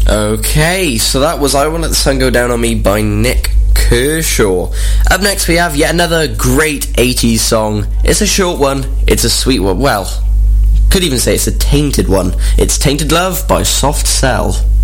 Okay, so that was I Won't Let the Sun Go Down on Me by Nik Kershaw. Up next we have yet another great 80s song. It's a short one, it's a sweet one, well, could even say it's a tainted one. It's Tainted Love by Soft Cell.